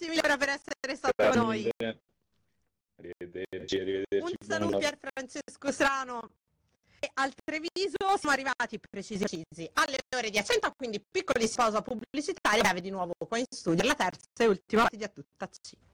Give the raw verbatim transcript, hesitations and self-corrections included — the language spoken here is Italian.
Grazie mille per essere stato con noi. Arrivederci, arrivederci. Un saluto Pier Francesco Strano. E al Treviso siamo arrivati precisi precisi alle ore dieci, quindi piccolissima pausa pubblicitaria, breve di nuovo qua in studio, la terza e ultima partita a tuttaci.